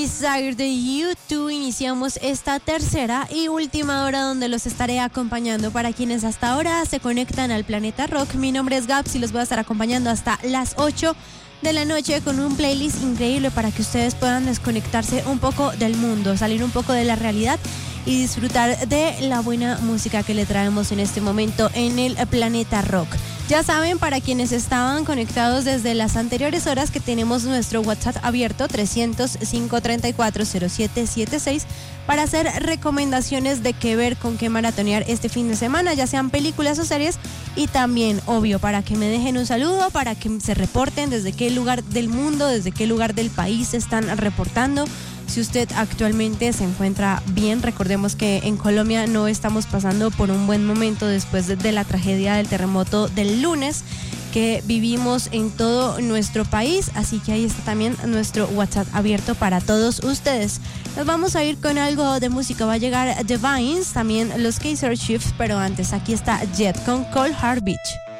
Desire de U2 iniciamos esta tercera y última hora donde los estaré acompañando para quienes hasta ahora se conectan al Planeta Rock. Mi nombre es Gabs y los voy a estar acompañando hasta las 8 de la noche con un playlist increíble para que ustedes puedan desconectarse un poco del mundo, salir un poco de la realidad y disfrutar de la buena música que le traemos en este momento en el Planeta Rock. Ya saben, para quienes estaban conectados desde las anteriores horas, que tenemos nuestro WhatsApp abierto 300-534-0776 para hacer recomendaciones de qué ver, con qué maratonear este fin de semana, ya sean películas o series, y también, obvio, para que me dejen un saludo, para que se reporten desde qué lugar del mundo, desde qué lugar del país se están reportando. Si usted actualmente se encuentra bien, recordemos que en Colombia no estamos pasando por un buen momento después de la tragedia del terremoto del lunes que vivimos en todo nuestro país, así que ahí está también nuestro WhatsApp abierto para todos ustedes. Nos vamos a ir con algo de música, va a llegar The Vines, también los Kaiser Chiefs, pero antes aquí está Jet con Cold Heart Beach.